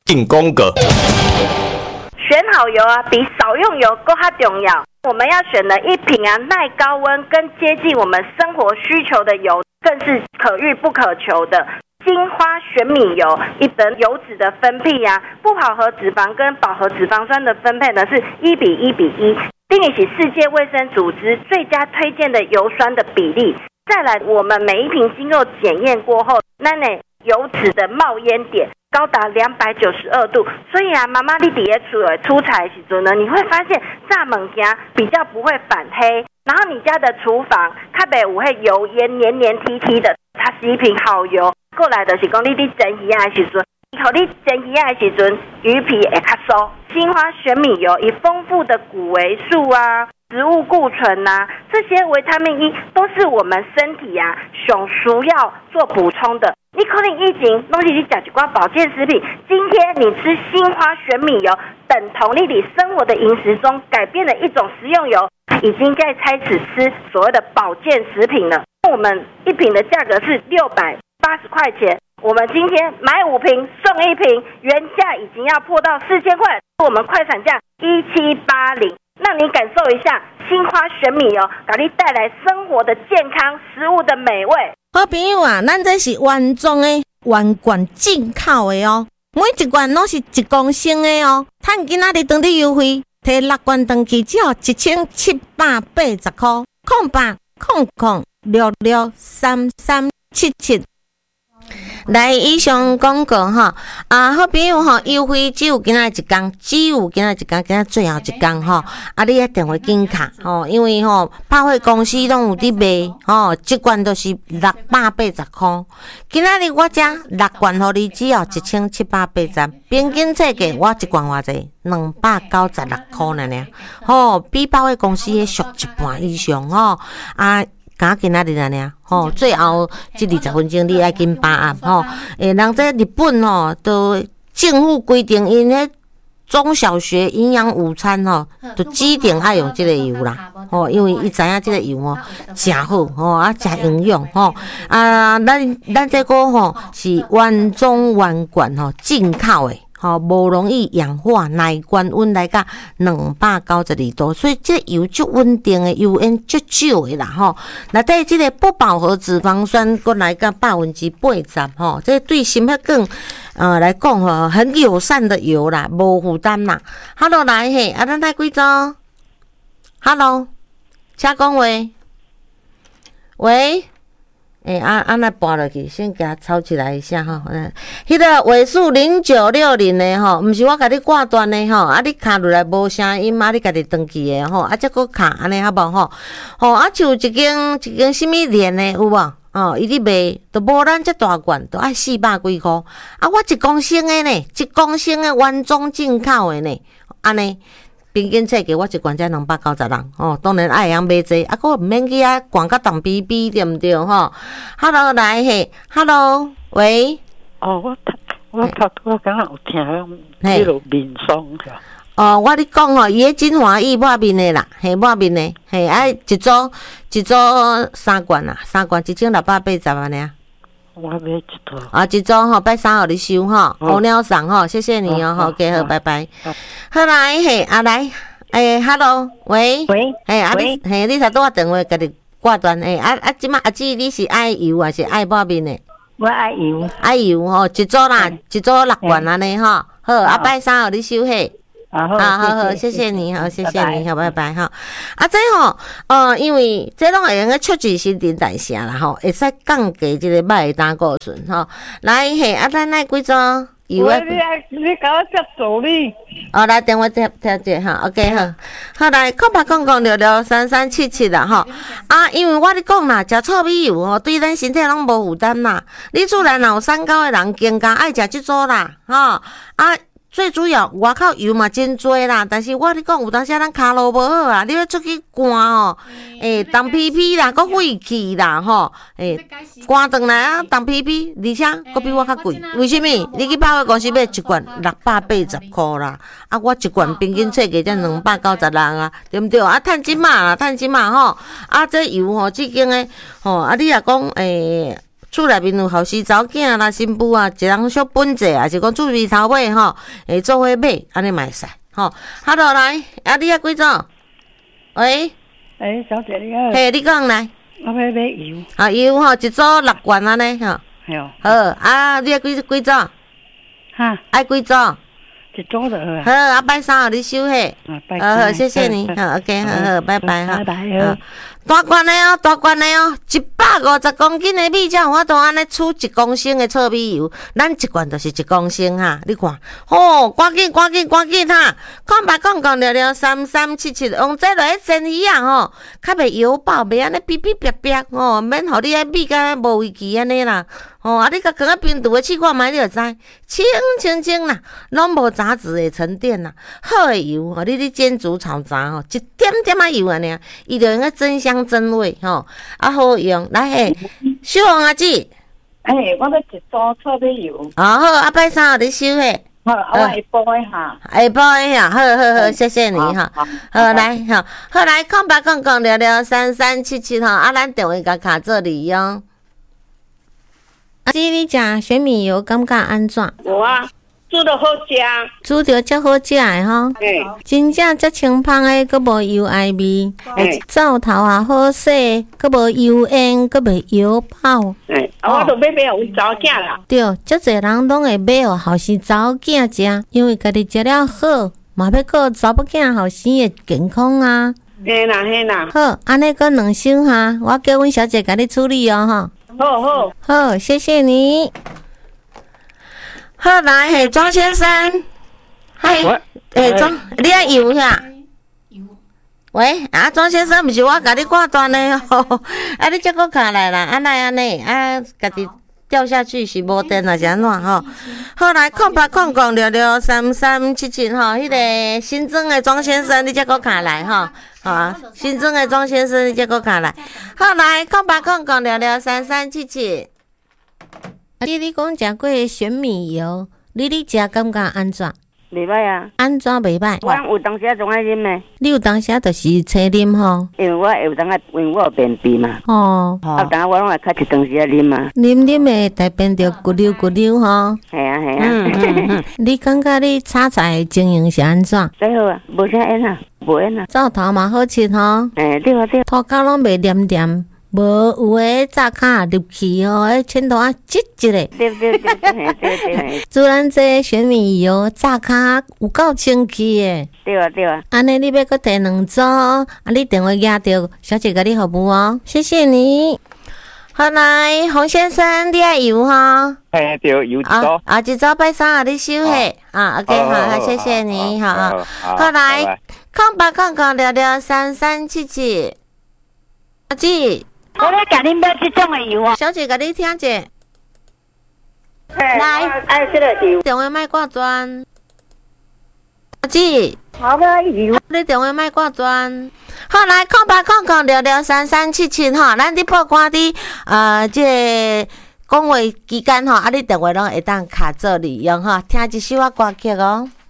进攻个。 选好油啊，比少用油更加重要。我们要选的一瓶啊，耐高温跟接近我们生活需求的油，更是可遇不可求的。金花玄米油，一等油脂的分配啊，不饱和脂肪跟饱和脂肪酸的分配呢是1:1:1，并且世界卫生组织最佳推荐的油酸的比例。再来，我们每一瓶经过检验过后，那油脂的冒烟点高达292度，所以啊，妈妈你伫咧出菜的时阵呢，你会发现炸物件比较不会反黑，然后你家的厨房较袂有迄油烟黏黏踢踢的，它是一瓶好油。过来就是讲你伫蒸鱼仔的时阵，互你蒸鱼仔的时阵，鱼皮会较酥。金花玄米油以丰富的谷维素啊、植物固醇啊，这些维他命 E 都是我们身体啊上需要做补充的。你可能以前拢是去吃一寡保健食品，今天你吃新花玄米油，等同你生活的饮食中改变了一种食用油，已经在开始吃所谓的保健食品了。我们一瓶的价格是680块钱，我们今天买5瓶送1瓶，原价已经要破到4000块，我们快闪价1780。让你感受一下新花玄米油给你带来生活的健康、食物的美味。 好朋友啊，咱这是原装的原罐进口的哦，每一罐拢是1公升的哦。趁今仔日当地优惠，摕6罐登记只要1780块，0800663377。来，以上广告哈好朋友哈，优惠只有今仔一天，今仔最后一天哈你要电话紧卡因为百货公司拢有伫卖一罐都是680块，今仔日我这6罐互你只要1780，平均价格我一罐偌济296块呢比百货公司的俗一半以上今仔日尔最后这20分钟你爱紧把握人在日本都政府规定因迄中小学营养午餐都指定爱用这个油啦因为伊知影这个油真好真营养咱这个是原装原罐进口的无容易氧化，耐高温来到292度，所以这油足稳定的，油烟足少的啦内底这个不饱和脂肪酸过来到80%这对心血管来讲很友善的油啦，无负担啦。Hello 来咱来几组 ？Hello， 请讲话。喂。来拨落去，先给它抄起来一下迄个尾数0960的毋是我甲你挂断的你卡落来无声音你家己登记的再搁卡安尼好无像一间什么链的有无伊咧卖都无咱这大罐都爱400几块我1公升的呢，1公升的原装进口的呢安尼。平均册给我一罐才290人当然爱买这佫免去逛到当逼逼对毋对？Hello 来Hello 喂我刚刚有听迄落面霜我咧讲伊迄精华液抹面的啦抹面的爱一组3罐啦，3罐1680尔。 我买一套一组拜3号你收候鸟送谢谢你好，好拜拜。好来来Hello 喂你才拄我电话甲你挂断即马姊你是爱油还是爱抹面的？ 我爱油一组啦一组6罐安尼好拜3号你收好，谢谢你谢谢你拜拜这因为这拢会用个促进新陈代谢啦会使降低这个歹的胆固醇来咱来几组油你甲我接助你来电话听者OK 好来0800663377啦因为我咧讲啦，食糙米油对咱身体拢无负担啦。你厝内若有三高的人，更加爱食即组啦最主要外口油嘛真多啦，但是我咧讲有当时咱骹路无好啊，你要出去寒冻屁屁啦，搁废气啦寒转来冻屁屁，而且搁比我较贵。为什么？你去百货公司买一罐680块啦，我一罐平均册价才290人对不对？趁钱嘛这油这间的你若讲厝内面有后生查某囝啦、新妇啊，一人小本者啊，是讲厝边头尾吼，会做伙买，安尼嘛会使吼。好落来，啊，你啊几组？喂， 小姐你好， 嘿，你讲来。 我要买油。 啊，油吼一组6元安尼吼。 系哦。 好，啊，你啊几组？ 哈， 爱几组？ 一组就好啊。 好，啊，拜三互你收下。 拜好，谢谢你。好 ，OK，好，拜拜哈。 拜拜。 大罐的哦，150公斤的米，才有法度安尼储1公升的糙米油。咱一罐就是1公升哈，你看，吼，赶紧哈！0800633377，用这落去煎鱼啊吼，较袂油爆，袂安尼哔哔哔哔吼，免互你迄米甲无位置安尼啦。哦，啊，你甲放啊冰橱的试看觅，你就知，清啦，拢无杂质的沉淀啦。好的油吼，你煎煮炒炸吼，一点点仔油安尼，伊就用个增香增味吼，啊好用。来嘿，小王阿姊， 我要一组糙米油。 好，啊拜三互你收下。 好，我下晡的哈。 下晡的哈，好，谢谢你哈。好来，好来，0800聊聊3377吼，啊，咱电话甲卡做利用。阿姊，你食玄米油感觉安怎？ 有啊，煮得好食， 煮着则好食的吼。真正则清芳的，佮无油爱味。灶头也好洗，佮无油烟，佮袂油爆。 我都要买互阮查某囝啦。 对，足侪人拢会买哦，后生查某囝食，因为家己食了好，嘛要顾查某囝后生的健康啊。 嘿啦。 好，安尼佮2箱哈，我叫阮小姐甲你处理哦吼。好，谢谢你。好来，嘿，庄先生，嗨，庄，你爱油呀？喂，啊，庄先生，毋是我甲你挂断的吼，啊，你才搁下来啦，安尼，啊，家己掉下去是无电还是安怎吼？好来，0800聊聊3377吼，迄个新庄的庄先生，你才搁下来吼。好，新庄的庄先生，你才搁下来。好来，0800聊聊3377。你讲食过玄米油，你食感觉安怎？ 袂歹啊。 安怎袂歹？ 我有当时总爱啉的。 你有当时就是青啉吼？ 因为我有当啊，因为我有便秘嘛。 哦。 啊，当下我拢会较一当时啉嘛。 啉的大便着骨溜吼。 系啊。 你感觉你炒菜的经营是安怎？ 最好啊，无啥烟啊，无烟啊。 灶头嘛好吃吼。 对。 涂骹拢袂黏。无有诶炸骹入去吼，迄衬托啊积一个。 对。 煮咱这玄米油炸骹有够清气诶。 对啊。 安尼你要搁摕2组，啊，你电话压着，小姐甲你服务哦，谢谢你。好来，洪先生，你爱油吼？ 对，油一组。 啊，一组拜三啊，你收下。啊 ，OK， 好，谢谢你，好。好来，0800聊聊3377。阿姊。 我咧甲恁买这种的油啊， 小姐甲你听者。 来，爱这个油。 电话莫挂断。阿姊， 好个油。 你电话莫挂断。好来，0800聊聊3377吼，咱伫报关伫这讲话期间吼，啊，你电话拢会当卡做利用吼，听一首歌曲哦。